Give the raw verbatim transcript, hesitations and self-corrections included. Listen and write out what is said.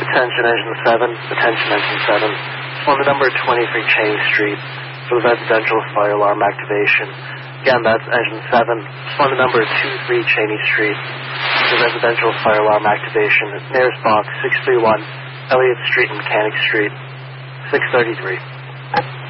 Attention engine seven, attention engine seven. Respond to number twenty-three Cheney Street for the residential fire alarm activation. Again, that's engine seven. Respond to number twenty-three Cheney Street for the residential fire alarm activation. Nearest box six three one Elliott Street and Mechanic Street, six thirty-three.